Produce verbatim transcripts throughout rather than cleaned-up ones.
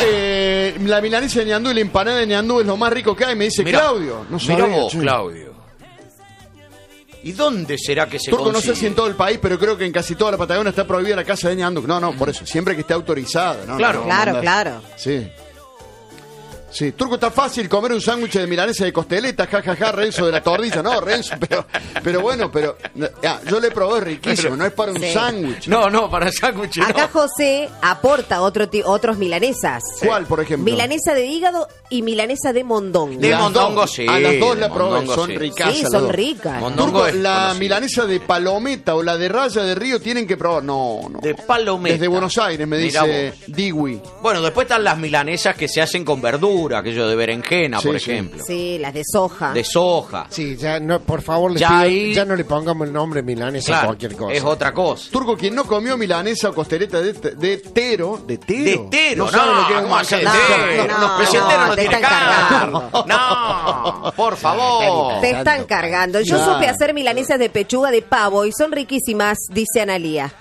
eh, la milanesa de ñandú y la empanada de ñandú es lo más rico que hay, me dice mirá, Claudio. No mirá sabía, vos, che. Claudio. ¿Y dónde será que se Turco, consigue? no sé si en todo el país, pero creo que en casi toda la Patagonia está prohibida la casa de ñandú. No, no, por eso, siempre que esté autorizada. ¿no? Claro, no, no, claro, no claro. Sí. Sí, Turco, está fácil comer un sándwich de milanesa de costeleta, jajaja, ja, ja, Renzo de la tordilla. No, Renzo, pero, pero bueno, pero ya, yo le probé, riquísimo, no es para un Sí. sándwich. No, no, para el sándwich no. Acá José aporta otro ti- otros milanesas. ¿Cuál, por ejemplo? Milanesa de hígado y milanesa de mondongo. De Las mondongo, dos, sí. A las dos la probé, Mondongo, son sí. ricas. Sí, las son dos. ricas. Mondongo Turco, es la conocido. milanesa de palometa o la de raya de río tienen que probar. No, no. De palometa. Desde Buenos Aires, me Mirá dice vos. Diwi. Bueno, después están las milanesas que se hacen con verdura, aquello de berenjena, Sí, por sí. ejemplo. Sí, las de soja. De soja. Sí, ya no, por favor, les Ya pido, ahí- ya no le pongamos el nombre milanesa Claro, a cualquier cosa. es otra cosa. Turco, quien no comió milanesa o costeleta de, de tero, de tero. De tero, no, sabe lo que es un ¿cómo hace de manjar. tero? No, No, pero si el no, tero no te tiene están carne. cargando. No, por favor. Te están cargando. Yo Claro. supe hacer milanesas de pechuga de pavo y son riquísimas, dice Analía.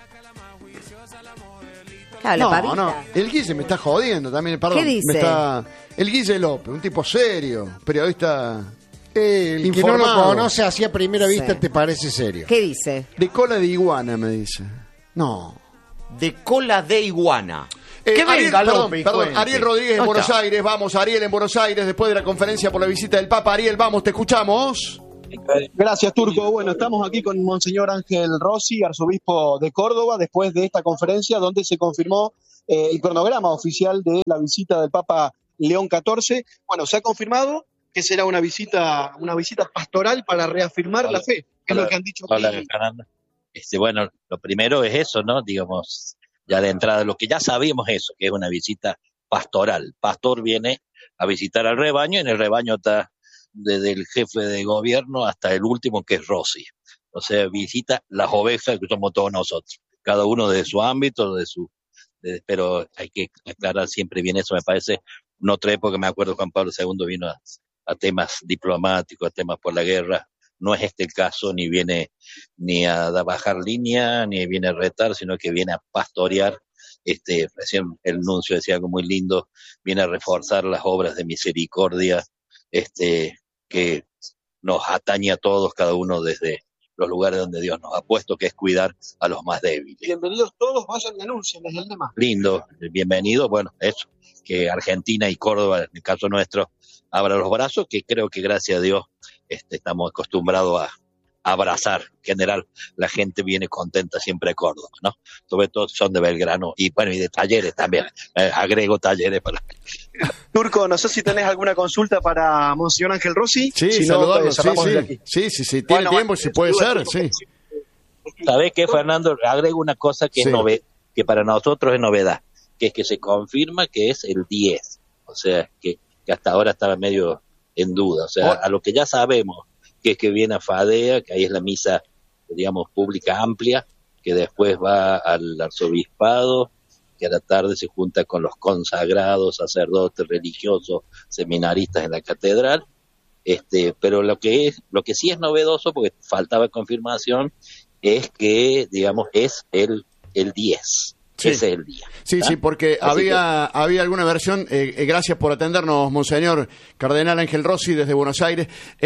Claro, la No, pavita. no, el Guille me está jodiendo también, perdón. ¿Qué dice? Me está... El Guille López, un tipo serio, periodista Eh, el que no informado. lo conoce así a primera vista Sí. te parece serio. ¿Qué dice? De cola de iguana, me dice. No. De cola de iguana. Eh, que Ariel, venga, perdón, López, y perdón, cuente. Ariel Rodríguez en ¿Dónde Buenos está? Aires, vamos, Ariel en Buenos Aires, después de la conferencia por la visita del Papa. Ariel, vamos, te escuchamos. Gracias, Turco. Bueno, estamos aquí con Monseñor Ángel Rossi, arzobispo de Córdoba, después de esta conferencia donde se confirmó eh, el cronograma oficial de la visita del Papa León catorce. Bueno, se ha confirmado que será una visita, una visita pastoral para reafirmar Hola. la fe, que es Hola. lo que han dicho Hola, aquí. Fernando. Este, bueno, lo primero es eso, ¿no? Digamos, ya de entrada, lo que ya sabíamos eso, que es una visita pastoral. Pastor viene a visitar al rebaño, y en el rebaño está desde el jefe de gobierno hasta el último, que es Rossi. O sea, visita las ovejas que somos todos nosotros, cada uno de su ámbito, de su, de, pero hay que aclarar siempre bien eso, me parece. En otra época, me acuerdo, Juan Pablo segundo vino a, a temas diplomáticos, a temas por la guerra. No es este el caso, ni viene ni a bajar línea, ni viene a retar, sino que viene a pastorear. Este, recién el nuncio decía algo muy lindo, viene a reforzar las obras de misericordia, este, que nos atañe a todos, cada uno desde los lugares donde Dios nos ha puesto, que es cuidar a los más débiles. Bienvenidos todos, vayan y anuncien, es el lema. Lindo, bienvenido, bueno, eso, que Argentina y Córdoba, en el caso nuestro, abran los brazos, que creo que gracias a Dios este, estamos acostumbrados a, a abrazar. En general, la gente viene contenta siempre a Córdoba, ¿no? Sobre todo son de Belgrano y bueno, y de Talleres también, eh, agrego Talleres para... Turco, no sé si tenés alguna consulta para Monseñor Ángel Rossi. Sí, si no, saludarlo, pues, sí, cerramos desde sí, aquí. sí, sí, sí, tiene Bueno, tiempo, bueno, si puede saludos, ser, Turco. sí. ¿Sabés qué, Fernando? Agrego una cosa que Sí. es nove- que para nosotros es novedad, que es que se confirma que es el diez, o sea, que, que hasta ahora estaba medio en duda, o sea, Oh. a lo que ya sabemos, que es que viene a Fadea, que ahí es la misa, digamos, pública amplia, que después va al arzobispado, que a la tarde se junta con los consagrados, sacerdotes, religiosos, seminaristas en la catedral. Este, pero lo que es, lo que sí es novedoso, porque faltaba confirmación, es que, digamos, es el, el diez. Sí. Ese es el día. Sí, ¿está? sí, porque Así había había alguna versión, eh, eh, gracias por atendernos, Monseñor Cardenal Ángel Rossi desde Buenos Aires,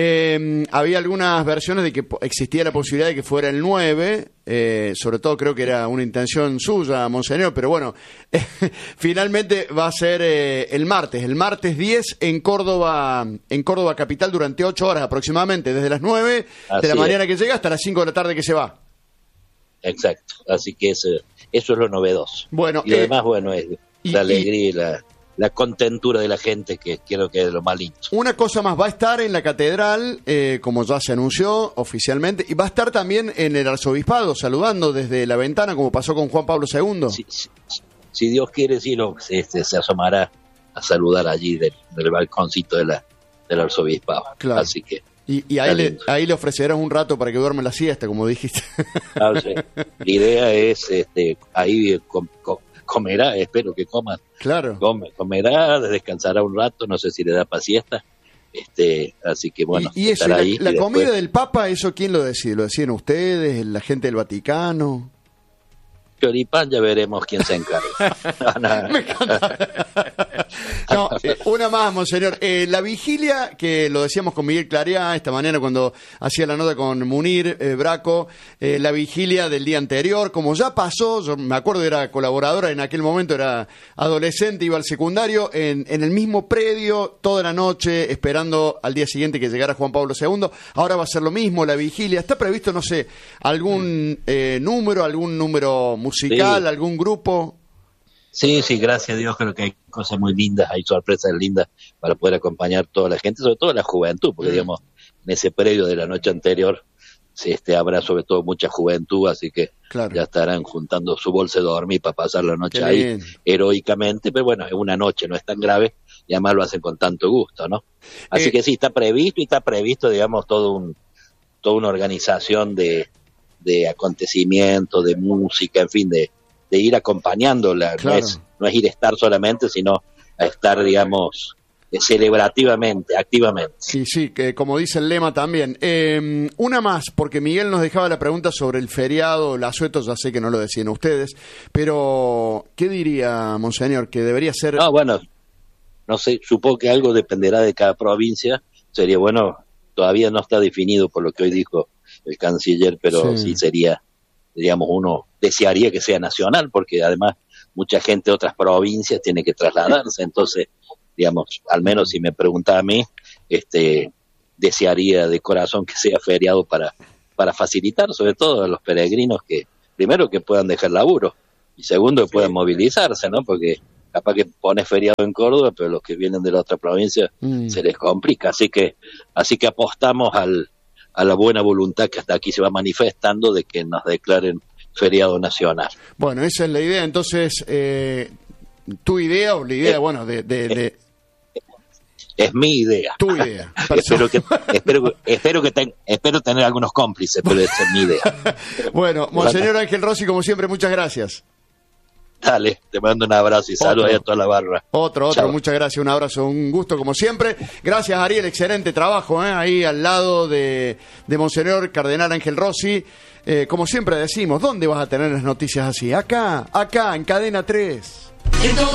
eh, había algunas versiones de que po- existía la posibilidad de que fuera el nueve, eh, sobre todo creo que era una intención suya, Monseñor, pero bueno, eh, finalmente va a ser eh, el martes, el martes diez en Córdoba, en Córdoba capital durante ocho horas aproximadamente, desde las nueve de Así la es. mañana que llega hasta las cinco de la tarde que se va. Exacto. Así que eso, eso es lo novedoso. Bueno, y lo eh, demás, bueno, es y- la alegría y la, la contentura de la gente, que creo que es lo más lindo. Una cosa más, va a estar en la catedral, eh, como ya se anunció oficialmente, y va a estar también en el arzobispado, saludando desde la ventana, como pasó con Juan Pablo segundo. Si, si, si Dios quiere, sí, lo, este, se asomará a saludar allí del, del balconcito de la, del arzobispado. Claro. Así que, Y, y ahí, Está le, lindo. ahí le ofrecerás un rato para que duerme la siesta, como dijiste. no sé, la idea es, este, ahí com- com- comerá, espero que coma, Claro. come, comerá, descansará un rato, no sé si le da para siesta. Este, así que bueno, y, y eso, y estará la, ahí. la y comida después, del Papa, ¿eso quién lo decide? ¿Lo deciden ustedes, la gente del Vaticano? choripán, ya veremos quién se encarga. No, no. Me encanta. No, eh, una más, monseñor. Eh, la vigilia, que lo decíamos con Miguel Clariá esta mañana cuando hacía la nota con Munir eh, Braco, eh, la vigilia del día anterior, como ya pasó, yo me acuerdo, era colaboradora en aquel momento, era adolescente, iba al secundario, en, en el mismo predio, toda la noche, esperando al día siguiente que llegara Juan Pablo segundo. Ahora va a ser lo mismo, la vigilia. ¿Está previsto, no sé, algún eh, número, algún número musical, Sí. algún grupo? Sí, sí, gracias a Dios, creo que hay cosas muy lindas, hay sorpresas lindas para poder acompañar a toda la gente, sobre todo la juventud, porque digamos, en ese predio de la noche anterior sí, este, habrá sobre todo mucha juventud, así que Claro. ya estarán juntando su bolsa de dormir para pasar la noche Qué ahí bien. heroicamente, pero bueno, es una noche, no es tan grave, y además lo hacen con tanto gusto, ¿no? Así Eh, que sí, está previsto y está previsto, digamos, todo un, toda una organización de, de acontecimientos, de música, en fin, de, de ir acompañándola, Claro. no es, no es ir a estar solamente, sino a estar, digamos, eh, celebrativamente, activamente. Sí, sí, que como dice el lema también. Eh, una más, porque Miguel nos dejaba la pregunta sobre el feriado, el asueto, ya sé que no lo decían ustedes, pero ¿qué diría, monseñor? Que debería ser... No, bueno, no sé, supongo que algo dependerá de cada provincia, sería bueno, todavía no está definido por lo que hoy dijo el canciller, pero Sí. sí, sería, digamos, uno desearía que sea nacional, porque además mucha gente de otras provincias tiene que trasladarse, entonces, digamos, al menos si me pregunta a mí, este, desearía de corazón que sea feriado para, para facilitar, sobre todo a los peregrinos, que primero que puedan dejar laburo, y segundo que puedan movilizarse, ¿no? Porque capaz que pones feriado en Córdoba, pero los que vienen de la otra provincia Mm. se les complica, así que, así que apostamos al, a la buena voluntad que hasta aquí se va manifestando de que nos declaren feriado nacional. Bueno, esa es la idea. Entonces, eh, tu idea o la idea, Eh, bueno, de, de, de Es mi idea. tu idea. espero que espero que- espero que ten- espero tener algunos cómplices, pero esa es mi idea. Bueno, monseñor Ángel Rossi, como siempre, muchas gracias. Dale, te mando un abrazo y saludos Otro. a toda la barra. Otro, otro, Chao. muchas gracias, un abrazo, un gusto como siempre. Gracias, Ariel, excelente trabajo, ¿eh? Ahí al lado de, de Monseñor Cardenal Ángel Rossi. Eh, como siempre decimos, ¿dónde vas a tener las noticias así? Acá, acá, en Cadena tres.